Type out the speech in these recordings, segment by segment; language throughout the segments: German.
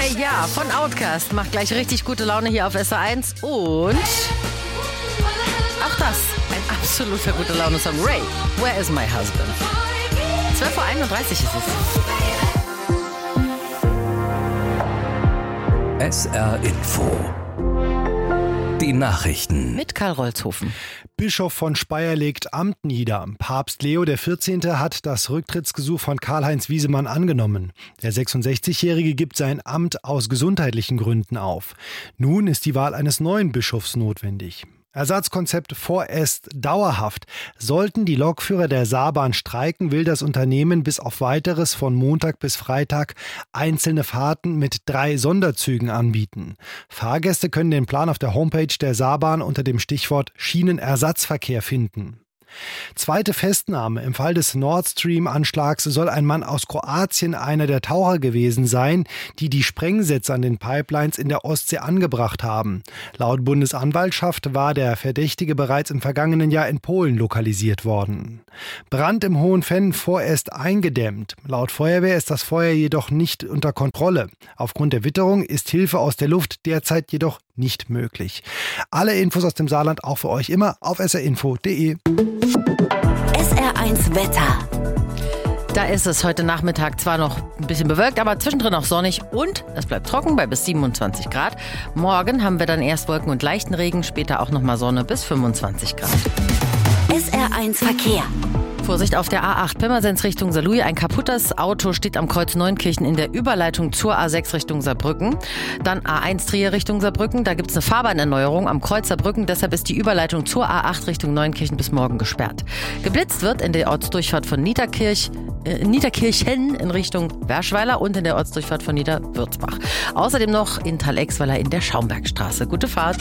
Hey ja, von Outkast macht gleich richtig gute Laune hier auf SR1 und auch das, ein absoluter gute Laune-Song. Ray, Where is my husband? 12:31 ist es. SR Info. Die Nachrichten. Mit Karl Rolzhofen. Bischof von Speyer legt Amt nieder. Papst Leo XIV. Hat das Rücktrittsgesuch von Karl-Heinz Wiesemann angenommen. Der 66-Jährige gibt sein Amt aus gesundheitlichen Gründen auf. Nun ist die Wahl eines neuen Bischofs notwendig. Ersatzkonzept vorerst dauerhaft. Sollten die Lokführer der Saarbahn streiken, will das Unternehmen bis auf Weiteres von Montag bis Freitag einzelne Fahrten mit 3 Sonderzügen anbieten. Fahrgäste können den Plan auf der Homepage der Saarbahn unter dem Stichwort Schienenersatzverkehr finden. Zweite Festnahme. Im Fall des Nord Stream-Anschlags soll ein Mann aus Kroatien einer der Taucher gewesen sein, die Sprengsätze an den Pipelines in der Ostsee angebracht haben. Laut Bundesanwaltschaft war der Verdächtige bereits im vergangenen Jahr in Polen lokalisiert worden. Brand im Hohenfenn vorerst eingedämmt. Laut Feuerwehr ist das Feuer jedoch nicht unter Kontrolle. Aufgrund der Witterung ist Hilfe aus der Luft derzeit jedoch nicht möglich. Alle Infos aus dem Saarland auch für euch immer auf srinfo.de. SR1 Wetter. Da ist es heute Nachmittag zwar noch ein bisschen bewölkt, aber zwischendrin auch sonnig und es bleibt trocken bei bis 27 Grad. Morgen haben wir dann erst Wolken und leichten Regen, später auch nochmal Sonne bis 25 Grad. SR1 Verkehr. Vorsicht auf der A8 Pirmasens Richtung Saarlouis. Ein kaputtes Auto steht am Kreuz Neunkirchen in der Überleitung zur A6 Richtung Saarbrücken. Dann A1 Trier Richtung Saarbrücken. Da gibt es eine Fahrbahnerneuerung am Kreuz Saarbrücken. Deshalb ist die Überleitung zur A8 Richtung Neunkirchen bis morgen gesperrt. Geblitzt wird in der Ortsdurchfahrt von Niederkirchen in Richtung Werschweiler und in der Ortsdurchfahrt von Niederwürzbach. Außerdem noch in Thalexweiler in der Schaumbergstraße. Gute Fahrt.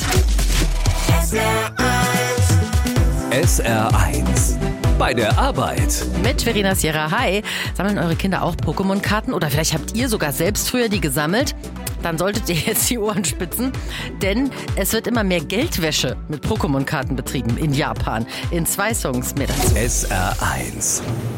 SR1. Bei der Arbeit. Mit Verena Sierra. Hi. Sammeln eure Kinder auch Pokémon-Karten? Oder vielleicht habt ihr sogar selbst früher die gesammelt? Dann solltet ihr jetzt die Ohren spitzen, denn es wird immer mehr Geldwäsche mit Pokémon-Karten betrieben in Japan. In 2 Songs mehr dazu. SR1.